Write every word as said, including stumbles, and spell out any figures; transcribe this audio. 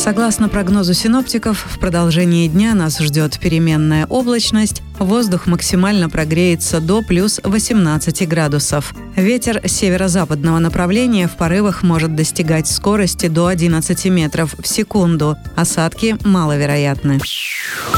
Согласно прогнозу синоптиков, в продолжении дня нас ждет переменная облачность, воздух максимально прогреется до плюс восемнадцати градусов. Ветер северо-западного направления в порывах может достигать скорости до одиннадцати метров в секунду. Осадки маловероятны.